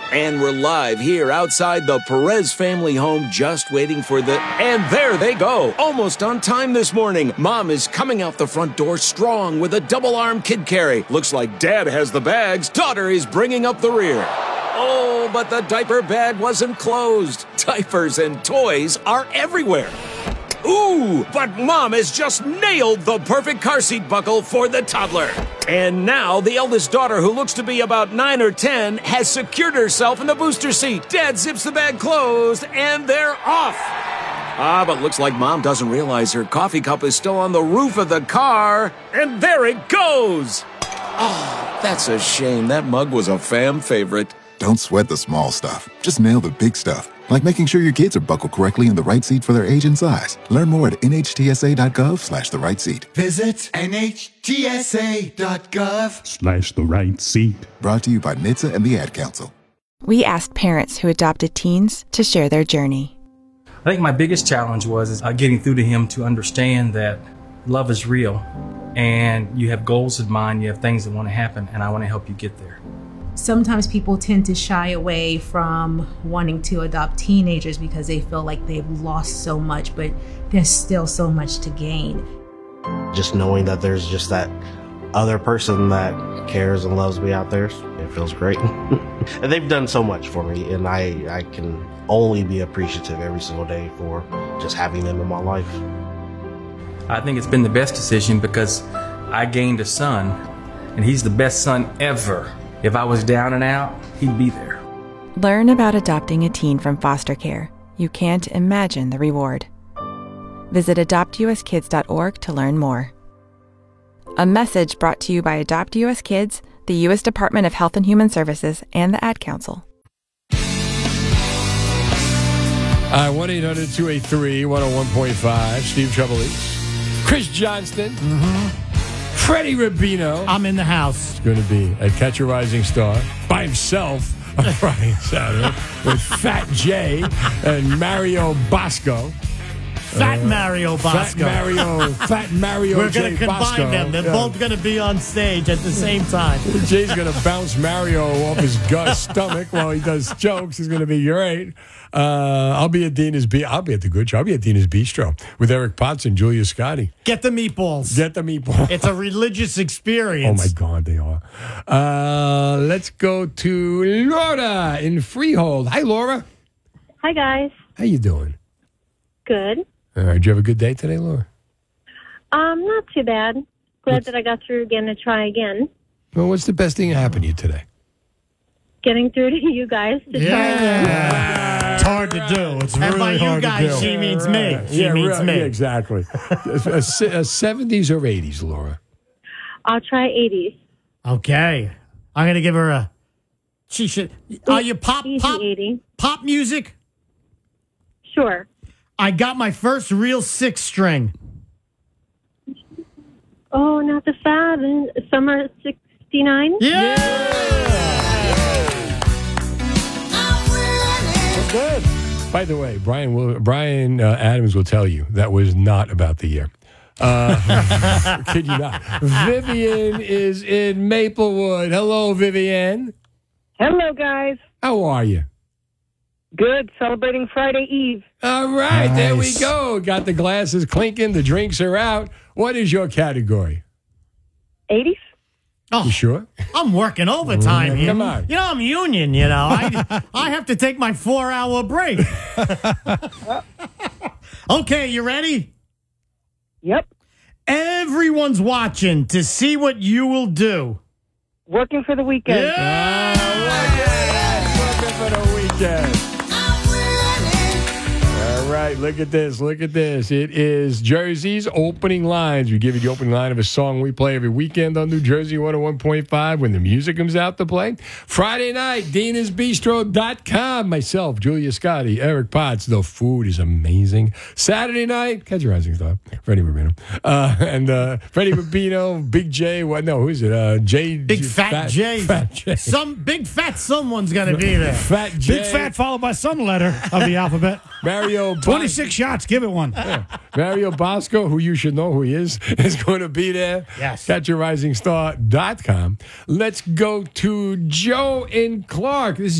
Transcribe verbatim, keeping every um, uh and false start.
And we're live here outside the Perez family home, just waiting for the... And there they go, almost on time this morning. Mom is coming out the front door strong with a double-arm kid carry. Looks like Dad has the bags. Daughter is bringing up the rear. Oh, but the diaper bag wasn't closed. Diapers and toys are everywhere. Ooh, but Mom has just nailed the perfect car seat buckle for the toddler. And now the eldest daughter, who looks to be about nine or ten, has secured herself in the booster seat. Dad zips the bag closed, and they're off. Ah, but looks like Mom doesn't realize her coffee cup is still on the roof of the car. And there it goes. Oh, that's a shame. That mug was a fam favorite. Don't sweat the small stuff. Just nail the big stuff. Like making sure your kids are buckled correctly in the right seat for their age and size. Learn more at nhtsa.gov slash the right seat. Visit nhtsa.gov slash the right seat. Brought to you by N H T S A and the Ad Council. We asked parents who adopted teens to share their journey. I think my biggest challenge was uh, getting through to him to understand that love is real and you have goals in mind, you have things that want to happen, and I want to help you get there. Sometimes people tend to shy away from wanting to adopt teenagers because they feel like they've lost so much, but there's still so much to gain. Just knowing that there's just that other person that cares and loves me out there, it feels great. And they've done so much for me, and I, I can only be appreciative every single day for just having them in my life. I think it's been the best decision because I gained a son, and he's the best son ever. If I was down and out, he'd be there. Learn about adopting a teen from foster care. You can't imagine the reward. Visit adopt u s kids dot org to learn more. A message brought to you by Adopt U S Kids, the U S Department of Health and Human Services, and the Ad Council. Uh, one eight hundred two eight three one oh one point five. Steve Trevelise. Chris Johnston. Mm-hmm. Freddie Rubino. I'm in the house. It's going to be at Catch a Rising Star by himself on Friday and Saturday with Fat Jay and Mario Bosco. Fat uh, Mario Bosco. Fat Mario. Fat Mario. We're going to combine Bosco. them. They're yeah. both going to be on stage at the same time. Jay's going to bounce Mario off his gut stomach while he does jokes. It's going to be great. Uh, I'll be at Dina's Be. I'll be at the Good Show. I'll be at Dina's Bistro with Eric Potts and Julia Scotti. Get the meatballs. Get the meatballs. It's a religious experience. Oh my God, they are. Uh, let's go to Laura in Freehold. Hi, Laura. Hi, guys. How you doing? Good. All right. Did you have a good day today, Laura? Um, not too bad. Glad what's, that I got through again to try again. Well, what's the best thing that happened to you today? Getting through to you guys to yeah. try again. Yeah. It's hard to do. It's really hard to do. And by you guys, she means me. She yeah, means right. me. Yeah, exactly. a, a, a seventies or eighties, Laura? I'll try eighties. Okay. I'm going to give her a... She should... Are you pop, Easy pop, eighty. Pop music? Sure. I got my first real six string. Oh, not the Fab. Summer sixty-nine? Yeah! yeah. Good. By the way, Brian will, Brian uh, Adams will tell you that was not about the year. Uh, kid you not. Vivian is in Maplewood. Hello, Vivian. Hello, guys. How are you? Good. Celebrating Friday Eve. All right, nice. There we go. Got the glasses clinking. The drinks are out. What is your category? eighties. Oh, you sure? I'm working overtime here. Come on. You know, I'm union, you know. I, I have to take my four-hour break. Okay, you ready? Yep. Everyone's watching to see what you will do. Working for the weekend. Yeah! Oh, working for the weekend. All right, look at this. Look at this. It is Jersey's opening lines. We give you the opening line of a song we play every weekend on New Jersey one oh one point five when the music comes out to play. Friday night, Dina's Bistro dot com. Myself, Julia Scotti, Eric Potts. The food is amazing. Saturday night, Catch a Rising Star, Freddie Rubino. Uh, and uh, Freddie Rubino, Big J. What? No, who is it? Uh, J. Big Fat, fat J. Fat J. Some big fat someone's going to be there. Fat J. Big Fat followed by some letter of the alphabet. Mario twenty-six shots, give it one. Yeah. Mario Bosco, who you should know who he is, is going to be there. Yes. Catch a rising star dot com. Let's go to Joe in Clark. This is